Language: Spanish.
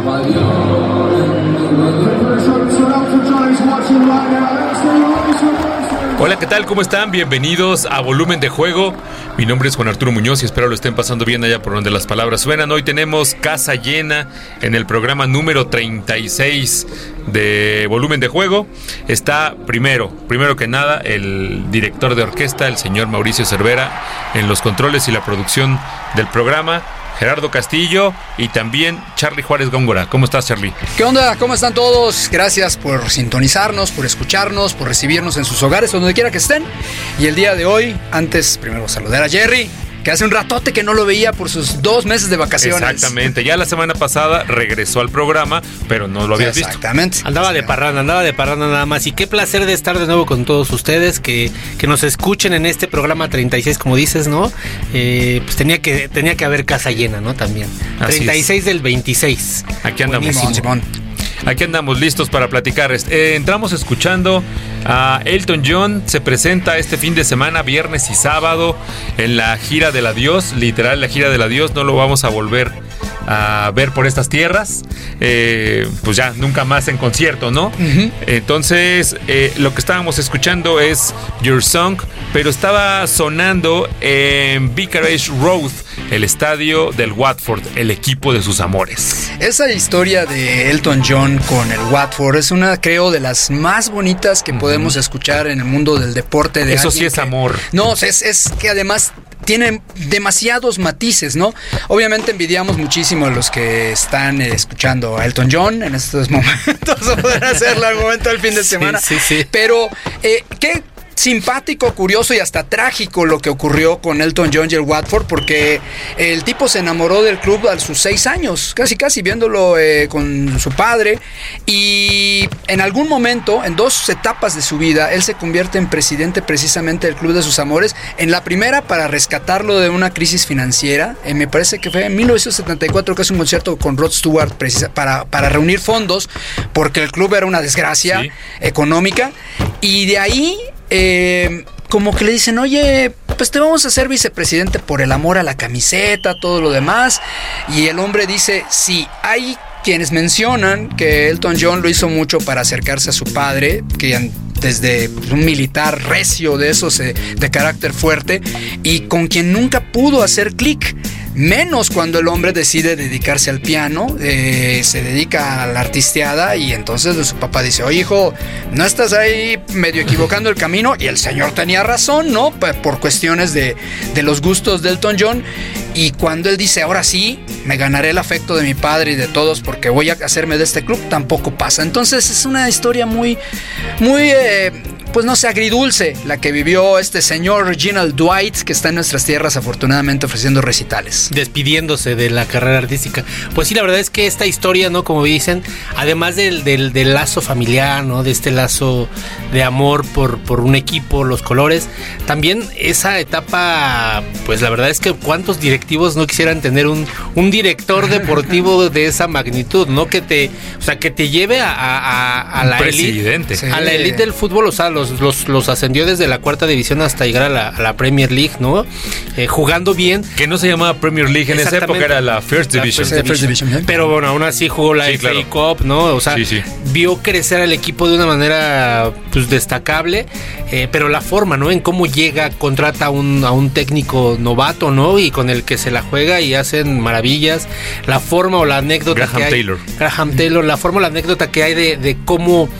Hola, ¿qué tal? ¿Cómo están? Bienvenidos a Volumen de Juego. Mi nombre es Juan Arturo Muñoz y espero lo estén pasando bien allá por donde las palabras suenan. Hoy tenemos casa llena en el programa número 36 de Volumen de Juego. Está primero que nada el director de orquesta, el señor Mauricio Cervera, en los controles y la producción del programa, Gerardo Castillo y también Charlie Juárez Góngora. ¿Cómo estás, Charlie? ¿Qué onda? ¿Cómo están todos? Gracias por sintonizarnos, por escucharnos, por recibirnos en sus hogares o donde quiera que estén. Y el día de hoy, antes primero saludar a Jerry, que hace un ratote que no lo veía por sus 2 meses de vacaciones. Exactamente, ya la semana pasada regresó al programa, pero no lo habías visto. Exactamente. Andaba de parranda nada más. Y qué placer de estar de nuevo con todos ustedes, que nos escuchen en este programa 36, como dices, ¿no? Pues tenía que haber casa llena, ¿no? También. Así 36 es. del 26. Aquí andamos. Simón. Aquí andamos listos para platicar. Entramos escuchando a Elton John. Se presenta este fin de semana, viernes y sábado, en la gira del adiós. Literal, la gira del adiós. No lo vamos a volver a ver por estas tierras. Pues ya, nunca más en concierto, ¿no? Uh-huh. Entonces, lo que estábamos escuchando es Your Song, pero estaba sonando en Vicarage Road, el estadio del Watford, el equipo de sus amores. Esa historia de Elton John con el Watford es una, creo, de las más bonitas que podemos escuchar en el mundo del deporte. Eso sí es amor. No, es que además tiene demasiados matices, ¿no? Obviamente envidiamos muchísimo a los que están escuchando a Elton John en estos momentos, o poder hacerlo al momento del fin de semana. Sí. Pero, qué simpático, curioso y hasta trágico lo que ocurrió con Elton John y el Watford, porque el tipo se enamoró del club a sus 6 años, casi viéndolo con su padre, y en algún momento, en 2 etapas de su vida, él se convierte en presidente precisamente del club de sus amores. En la primera, para rescatarlo de una crisis financiera, me parece que fue en 1974, que es un concierto con Rod Stewart para reunir fondos, porque el club era una desgracia económica, y de ahí como que le dicen, oye, pues te vamos a hacer vicepresidente por el amor a la camiseta, todo lo demás. Y el hombre dice, sí, hay quienes mencionan que Elton John lo hizo mucho para acercarse a su padre, que desde un militar recio de esos de carácter fuerte, y con quien nunca pudo hacer clic. Menos cuando el hombre decide dedicarse al piano, se dedica a la artisteada, y entonces su papá dice, oye hijo, no estás ahí medio equivocando el camino, y el señor tenía razón, ¿no? Por cuestiones de los gustos de Elton John, y cuando él dice, ahora sí, me ganaré el afecto de mi padre y de todos porque voy a hacerme de este club, tampoco pasa. Entonces es una historia muy pues no sé, agridulce la que vivió este señor Reginald Dwight, que está en nuestras tierras afortunadamente ofreciendo recitales. Despidiéndose de la carrera artística. Pues sí, la verdad es que esta historia, ¿no? Como dicen, además del lazo familiar, ¿no? De este lazo de amor por un equipo, los colores, también esa etapa, pues la verdad es que cuántos directivos no quisieran tener un director deportivo de esa magnitud, ¿no? Que te lleve a la élite, a la élite del fútbol, o sea, los ascendió desde la 4ª división hasta llegar a la Premier League, ¿no? Jugando bien. Que no se llamaba Premier League en esa época, era la First Division. Pero bueno, aún así jugó la FA Cup, ¿no? O sea, vio crecer al equipo de una manera pues destacable, pero la forma, ¿no? En cómo llega, contrata a un técnico novato, ¿no? Y con el que se la juega y hacen maravillas. La forma o la anécdota Graham Taylor, la forma o la anécdota que hay de cómo